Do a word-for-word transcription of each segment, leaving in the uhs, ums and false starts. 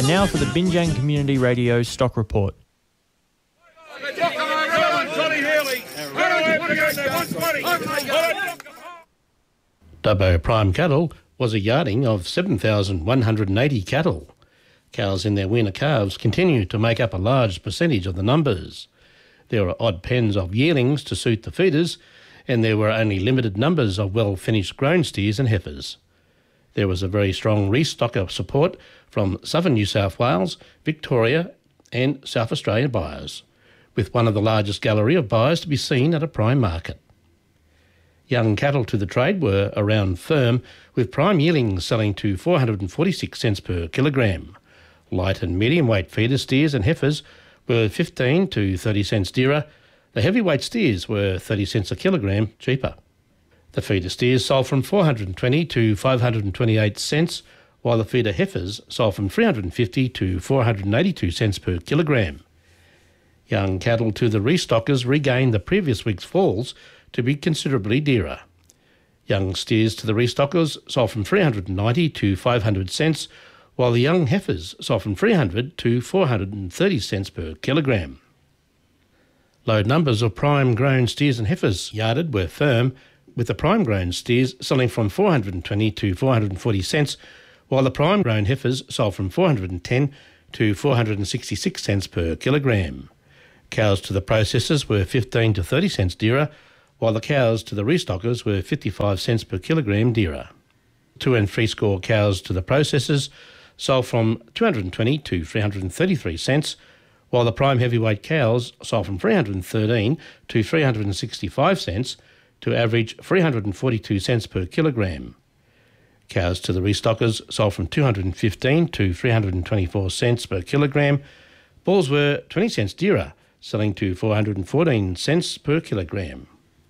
And now for the Binjang Community Radio Stock Report. Dubbo Prime Cattle was a yarding of seven thousand one hundred eighty cattle. Cows in their weaner calves continue to make up a large percentage of the numbers. There are odd pens of yearlings to suit the feeders, and there were only limited numbers of well-finished grown steers and heifers. There was a very strong restocker support from southern New South Wales, Victoria and South Australia buyers, with one of the largest gallery of buyers to be seen at a prime market. Young cattle to the trade were around firm, with prime yearlings selling to four hundred forty-six cents per kilogram. Light and medium weight feeder steers and heifers were fifteen to thirty cents dearer. The heavyweight steers were thirty cents a kilogram cheaper. The feeder steers sold from four hundred twenty to five hundred twenty-eight cents, while the feeder heifers sold from three hundred fifty to four hundred eighty-two cents per kilogram. Young cattle to the restockers regained the previous week's falls to be considerably dearer. Young steers to the restockers sold from three hundred ninety to five hundred cents, while the young heifers sold from three hundred to four hundred thirty cents per kilogram. Low numbers of prime grown steers and heifers yarded were firm, with the prime grown steers selling from four hundred twenty to four hundred forty cents, while the prime grown heifers sold from four hundred ten to four hundred sixty-six cents per kilogram. Cows to the processors were fifteen to thirty cents dearer, while the cows to the restockers were fifty-five cents per kilogram dearer. Two and three score cows to the processors sold from two hundred twenty to three hundred thirty-three cents, while the prime heavyweight cows sold from three hundred thirteen to three hundred sixty-five cents to average three hundred forty-two cents per kilogram. Cows to the restockers sold from two hundred fifteen to three hundred twenty-four cents per kilogram. Bulls were twenty cents dearer, selling to four hundred fourteen cents per kilogram.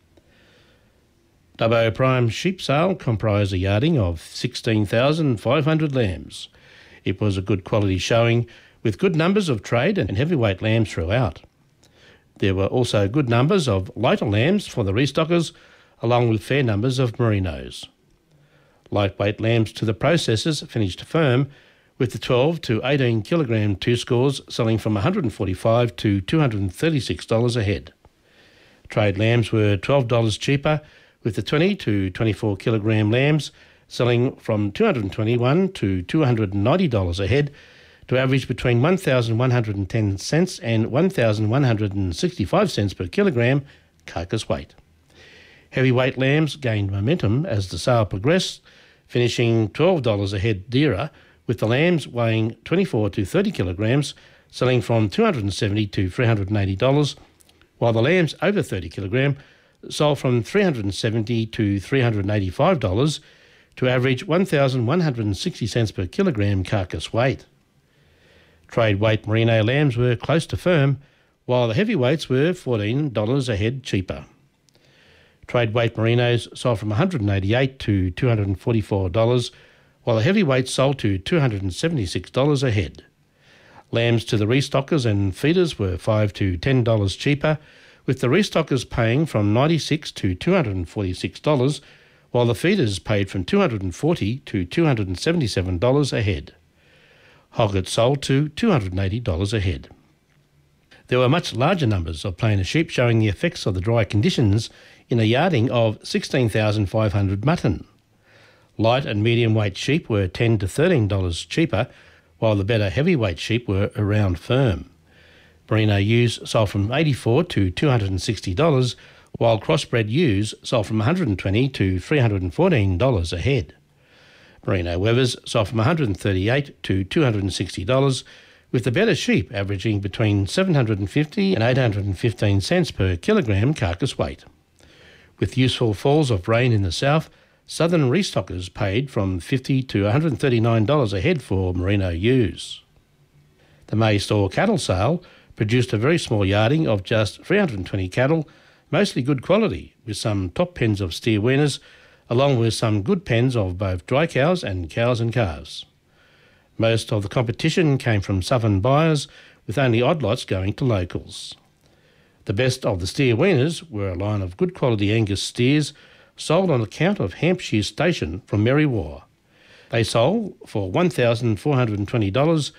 Dubbo Prime sheep sale comprised a yarding of sixteen thousand five hundred lambs. It was a good quality showing, with good numbers of trade and heavyweight lambs throughout. There were also good numbers of lighter lambs for the restockers, along with fair numbers of merinos. Lightweight lambs to the processors finished firm, with the twelve to eighteen kilogram two scores selling from one hundred forty-five dollars to two hundred thirty-six dollars a head. Trade lambs were twelve dollars cheaper, with the twenty to twenty-four kilogram lambs selling from two hundred twenty-one dollars to two hundred ninety dollars a head, to average between one thousand one hundred ten cents and one thousand one hundred sixty-five cents per kilogram carcass weight. Heavyweight lambs gained momentum as the sale progressed, finishing twelve dollars a head dearer, with the lambs weighing twenty-four to thirty kilograms selling from two hundred seventy dollars to three hundred eighty dollars, while the lambs over thirty kilograms sold from three hundred seventy dollars to three hundred eighty-five dollars, to average one thousand one hundred sixty cents per kilogram carcass weight. Trade weight merino lambs were close to firm, while the heavyweights were fourteen dollars a head cheaper. Trade weight merinos sold from one hundred eighty-eight dollars to two hundred forty-four dollars, while the heavyweights sold to two hundred seventy-six dollars a head. Lambs to the restockers and feeders were five to ten dollars cheaper, with the restockers paying from ninety-six dollars to two hundred forty-six dollars, while the feeders paid from two hundred forty dollars to two hundred seventy-seven dollars a head. Hoggets sold to two hundred eighty dollars a head. There were much larger numbers of plainer sheep showing the effects of the dry conditions in a yarding of sixteen thousand five hundred mutton. Light and medium weight sheep were ten to thirteen dollars cheaper, while the better heavyweight sheep were around firm. Merino ewes sold from eighty-four dollars to two hundred sixty dollars, while crossbred ewes sold from one hundred twenty dollars to three hundred fourteen dollars a head. Merino wethers sold from one hundred thirty-eight dollars to two hundred sixty dollars, with the better sheep averaging between seven hundred fifty and eight hundred fifteen cents per kilogram carcass weight. With useful falls of rain in the south, southern restockers paid from fifty dollars to one hundred thirty-nine dollars a head for merino ewes. The May store cattle sale produced a very small yarding of just three hundred twenty cattle, mostly good quality, with some top pens of steer weaners, along with some good pens of both dry cows and cows and calves. Most of the competition came from southern buyers, with only odd lots going to locals. The best of the steer weaners were a line of good quality Angus steers sold on account of Hampshire Station from Merry War. They sold for one thousand four hundred twenty dollars,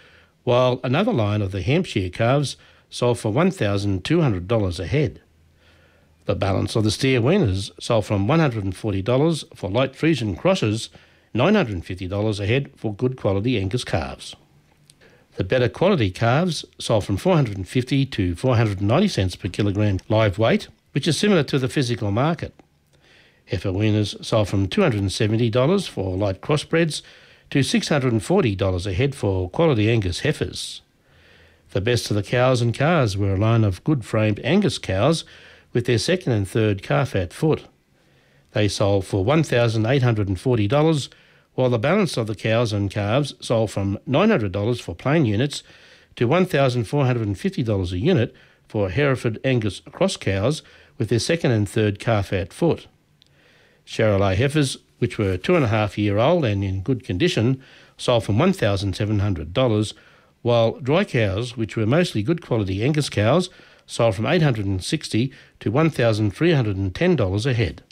while another line of the Hampshire calves sold for one thousand two hundred dollars a head. The balance of the steer weaners sold from one hundred forty dollars for light Friesian crosses, nine hundred fifty dollars a head for good quality Angus calves. The better quality calves sold from four hundred fifty to four hundred ninety cents per kilogram live weight, which is similar to the physical market. Heifer weaners sold from two hundred seventy dollars for light crossbreds to six hundred forty dollars a head for quality Angus heifers. The best of the cows and calves were a line of good-framed Angus cows with their second and third calf-at foot. They sold for one thousand eight hundred forty dollars, while the balance of the cows and calves sold from nine hundred dollars for plain units to one thousand four hundred fifty dollars a unit for Hereford Angus cross cows with their second and third calf-at foot. Charolais heifers, which were two and a half year old and in good condition, sold from one thousand seven hundred dollars, while dry cows, which were mostly good quality Angus cows, sold from eight hundred sixty dollars to one thousand three hundred ten dollars a head.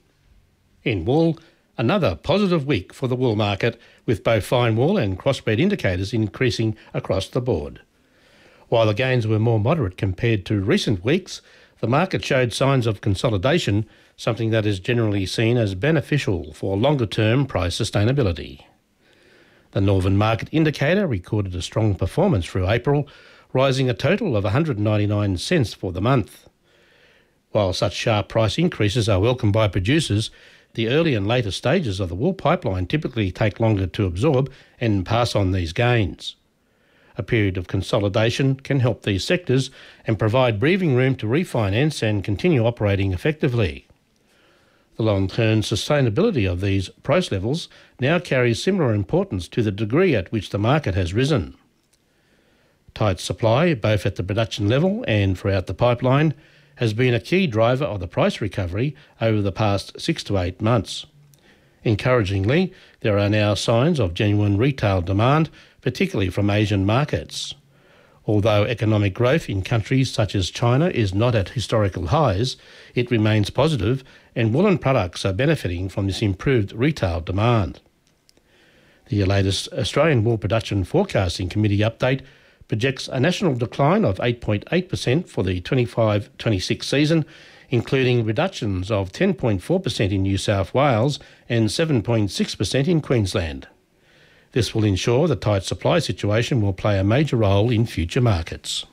In wool, another positive week for the wool market, with both fine wool and crossbred indicators increasing across the board. While the gains were more moderate compared to recent weeks, the market showed signs of consolidation, something that is generally seen as beneficial for longer-term price sustainability. The Northern Market Indicator recorded a strong performance through April, rising a total of one hundred ninety-nine cents for the month. While such sharp price increases are welcomed by producers, the early and later stages of the wool pipeline typically take longer to absorb and pass on these gains. A period of consolidation can help these sectors and provide breathing room to refinance and continue operating effectively. The long-term sustainability of these price levels now carries similar importance to the degree at which the market has risen. Tight supply, both at the production level and throughout the pipeline, has been a key driver of the price recovery over the past six to eight months. Encouragingly, there are now signs of genuine retail demand, particularly from Asian markets. Although economic growth in countries such as China is not at historical highs, it remains positive and woolen products are benefiting from this improved retail demand. The latest Australian Wool Production Forecasting Committee update projects a national decline of eight point eight percent for the twenty-five twenty-six season, including reductions of ten point four percent in New South Wales and seven point six percent in Queensland. This will ensure the tight supply situation will play a major role in future markets.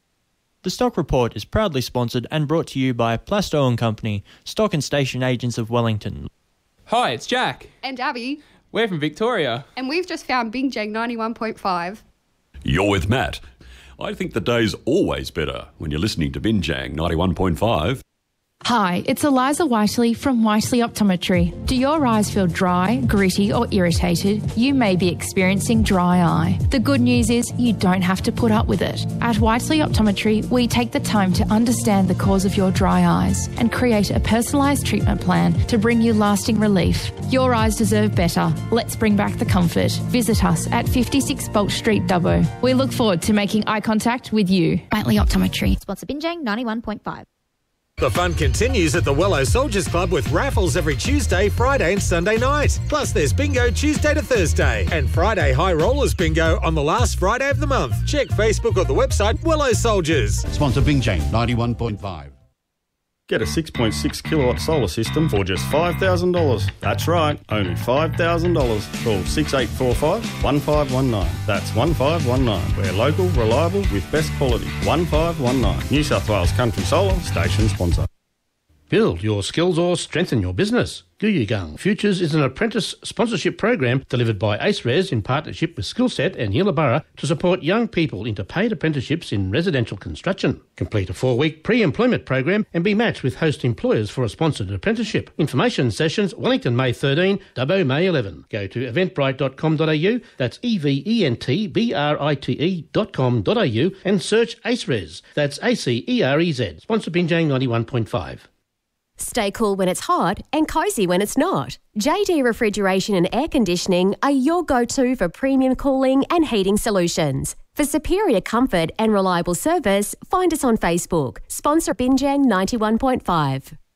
The Stock Report is proudly sponsored and brought to you by Plasto and Company, stock and station agents of Wellington. Hi, it's Jack. And Abby. We're from Victoria. And we've just found Binjang ninety-one point five. You're with Matt. I think the day's always better when you're listening to Binjang ninety-one point five. Hi, it's Eliza Whiteley from Whiteley Optometry. Do your eyes feel dry, gritty or irritated? You may be experiencing dry eye. The good news is you don't have to put up with it. At Whiteley Optometry, we take the time to understand the cause of your dry eyes and create a personalised treatment plan to bring you lasting relief. Your eyes deserve better. Let's bring back the comfort. Visit us at fifty-six Bolt Street, Dubbo. We look forward to making eye contact with you. Whiteley Optometry. Sponsor Binjang ninety-one point five. The fun continues at the Wello Soldiers Club with raffles every Tuesday, Friday and Sunday night. Plus there's bingo Tuesday to Thursday and Friday High Rollers bingo on the last Friday of the month. Check Facebook or the website Wello Soldiers. Sponsor Binjang ninety-one point five. Get a six point six kilowatt solar system for just five thousand dollars. That's right, only five thousand dollars. Call six eight four five, one five one nine. That's one five one nine. We're local, reliable with best quality. one five one nine. New South Wales Country Solar Station sponsor. Build your skills or strengthen your business. Guyugang Futures is an apprentice sponsorship program delivered by AceRes in partnership with Skillset and Yillabara to support young people into paid apprenticeships in residential construction. Complete a four-week pre-employment program and be matched with host employers for a sponsored apprenticeship. Information sessions Wellington May thirteen, Dubbo May eleven. Go to eventbrite dot com dot a u, that's E V E N T B R I T E dot com dot a u and search AceRes, that's A C E R E Z. Sponsor Binjang ninety-one point five. Stay cool when it's hot and cosy when it's not. J D Refrigeration and Air Conditioning are your go-to for premium cooling and heating solutions. For superior comfort and reliable service, find us on Facebook. Sponsor Binjang ninety-one point five.